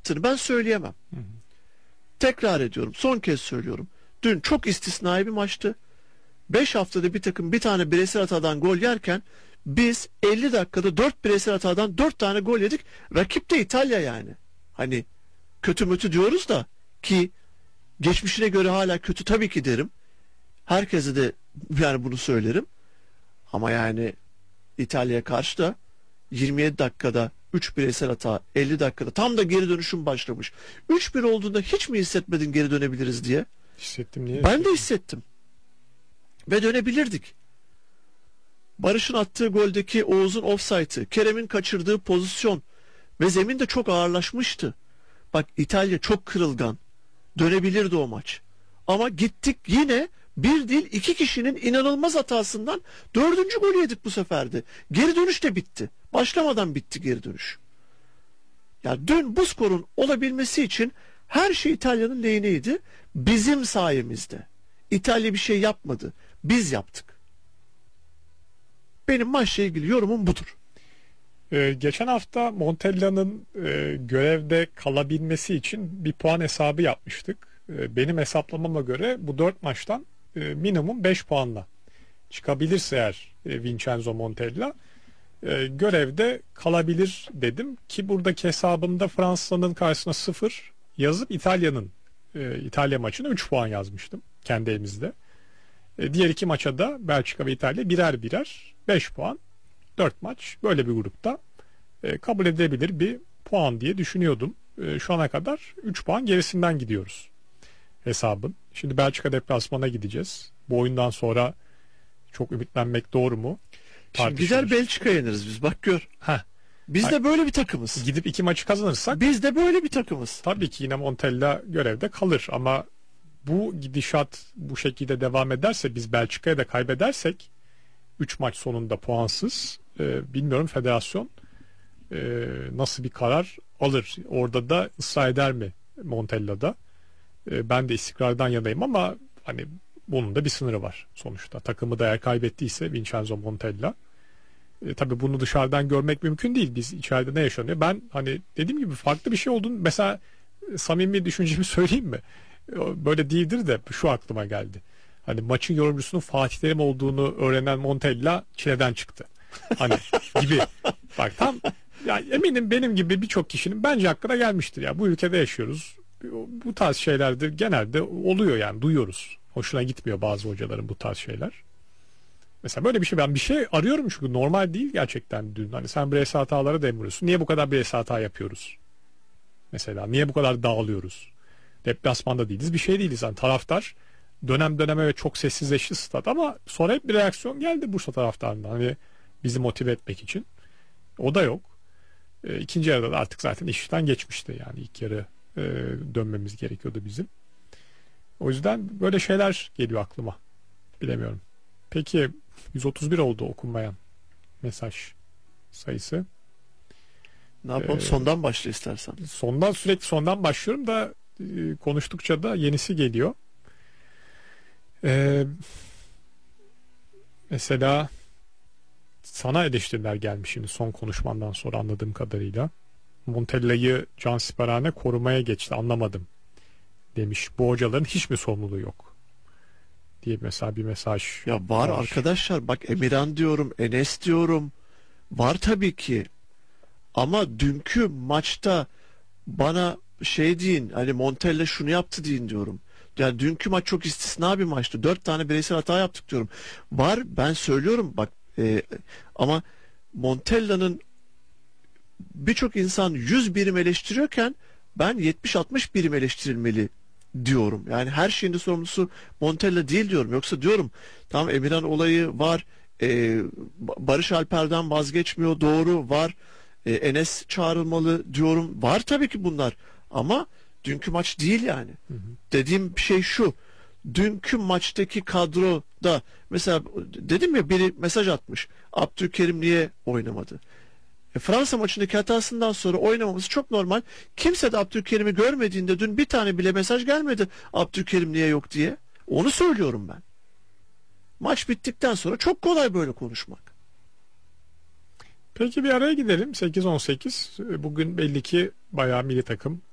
yaptığını ben söyleyemem. Tekrar ediyorum, son kez söylüyorum. Dün çok istisnai bir maçtı. 5 haftada bir takım bir tane bireysel hatadan gol yerken biz 50 dakikada 4 bireysel hatadan 4 tane gol yedik. Rakip de İtalya yani. Hani kötü mütü diyoruz da, ki geçmişine göre hala kötü tabii ki derim. Herkese de yani bunu söylerim. Ama yani İtalya'ya karşı da 27 dakikada 3 bireysel hata, 50 dakikada tam da geri dönüşüm başlamış. 3-1 olduğunda hiç mi hissetmedin geri dönebiliriz diye? Hissettim, niye? Ben de hissettim. Ve dönebilirdik. Barış'ın attığı goldeki Oğuz'un ofsaytı, Kerem'in kaçırdığı pozisyon ve zemin de çok ağırlaşmıştı. Bak, İtalya çok kırılgan. Dönebilirdi o maç. Ama gittik yine bir değil iki kişinin inanılmaz hatasından 4. golü yedik bu seferde. Geri dönüş de bitti. Başlamadan bitti geri dönüş. Ya dün bu skorun olabilmesi için her şey İtalya'nın lehineydi. Bizim sayemizde. İtalya bir şey yapmadı. Biz yaptık. Benim maçla ilgili yorumum budur. Geçen hafta Montella'nın görevde kalabilmesi için bir puan hesabı yapmıştık. Benim hesaplamama göre bu 4 maçtan minimum 5 puanla çıkabilirse eğer Vincenzo Montella görevde kalabilir dedim ki buradaki hesabımda Fransa'nın karşısına 0 yazıp İtalya maçına 3 puan yazmıştım kendi elimizde. Diğer 2 maça da Belçika ve İtalya birer birer 5 puan, 4 maç böyle bir grupta kabul edilebilir bir puan diye düşünüyordum. Şu ana kadar 3 puan gerisinden gidiyoruz hesabın. Şimdi Belçika deplasmana gideceğiz. Bu oyundan sonra çok ümitlenmek doğru mu? Şimdi gider Belçika'ya yeniriz biz, bak gör. Biz de böyle bir takımız. Gidip 2 maçı kazanırsak biz de böyle bir takımız. Tabii ki yine Montella görevde kalır ama bu gidişat bu şekilde devam ederse, biz Belçika'ya da kaybedersek 3 maç sonunda puansız, bilmiyorum federasyon nasıl bir karar alır. Orada da ısrar eder mi Montella'da? Ben de istikrardan yanayım ama hani bunun da bir sınırı var sonuçta. Takımı da eğer kaybettiyse Vincenzo Montella. Tabii bunu dışarıdan görmek mümkün değil. Biz içeride ne yaşanıyor? Ben hani dediğim gibi farklı bir şey olduğunu, mesela samimi düşüncemi söyleyeyim mi? Böyle değildir de şu aklıma geldi. Hani maçın yorumcusunun Fatih Terim olduğunu öğrenen Montella çileden çıktı. Hani gibi. Bak tam ya, eminim benim gibi birçok kişinin bence hakkına gelmiştir ya. Bu ülkede yaşıyoruz. Bu tarz şeylerdir genelde oluyor yani, duyuyoruz. Hoşuna gitmiyor bazı hocaların bu tarz şeyler. Mesela böyle bir şey, ben bir şey arıyorum çünkü normal değil gerçekten dün. Hani sen bireysel hatalara demiyorsun. Niye bu kadar bireysel hata yapıyoruz? Mesela niye bu kadar dağılıyoruz? Deplasmanda değiliz, bir şey değiliz. Yani taraftar dönem döneme ve çok sessizleşti stat ama sonra hep bir reaksiyon geldi Bursa taraftarından. Hani bizi motive etmek için. O da yok. İkinci yarıda da artık zaten işten geçmişti. Yani ilk yarı dönmemiz gerekiyordu bizim. O yüzden böyle şeyler geliyor aklıma. Bilemiyorum. Peki 131 oldu okunmayan mesaj sayısı. Ne yapalım? Sondan başla istersen. Sürekli sondan başlıyorum da konuştukça da yenisi geliyor. Mesela sana eleştiriler gelmiş şimdi son konuşmandan sonra anladığım kadarıyla. Montella'yı Can Siperhane korumaya geçti, anlamadım demiş. Bu hocaların hiç mi sorumluluğu yok diye mesela bir mesaj. Ya var arkadaşlar, bak Emirhan diyorum, Enes diyorum. Var tabii ki. Ama dünkü maçta bana şey deyin, hani Montella şunu yaptı deyin diyorum. Yani dünkü maç çok istisna bir maçtı. 4 tane bireysel hata yaptık diyorum. Var, ben söylüyorum bak, ama Montella'nın birçok insan 100 birim eleştiriyorken ben 70-60 birim eleştirilmeli diyorum. Yani her şeyin de sorumlusu Montella değil diyorum. Yoksa diyorum tamam, Emirhan olayı var. Barış Alper'den vazgeçmiyor, doğru, var. Enes çağrılmalı diyorum. Var tabii ki bunlar. Ama dünkü maç değil yani. Dediğim şey şu. Dünkü maçtaki kadroda mesela dedim ya, biri mesaj atmış. Abdülkerim niye oynamadı? Fransa maçındaki hatasından sonra oynamaması çok normal. Kimse de Abdülkerim'i görmediğinde dün bir tane bile mesaj gelmedi Abdülkerim niye yok diye. Onu söylüyorum ben. Maç bittikten sonra çok kolay böyle konuşmak. Peki bir araya gidelim. 8-18. Bugün belli ki bayağı milli takım